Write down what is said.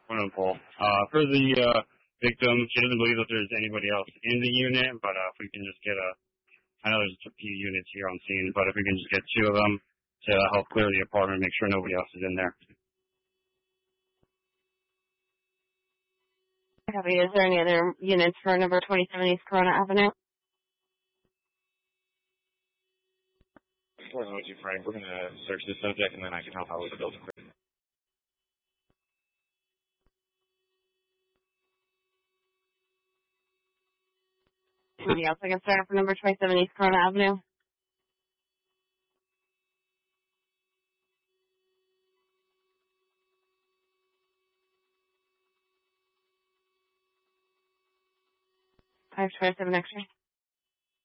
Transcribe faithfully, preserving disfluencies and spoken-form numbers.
one of them. Uh, for the uh, victim, she doesn't believe that there's anybody else in the unit, but uh, if we can just get a, I know there's a few units here on scene, but if we can just get two of them to help clear the apartment, make sure nobody else is in there. Copy. Is there any other units for number twenty-seven East Corona Avenue? We're going to Frank. We're going to search the subject, and then I can help out with the building. Somebody else I can start for number twenty-seven East Corona Avenue? five twenty-seven X-ray.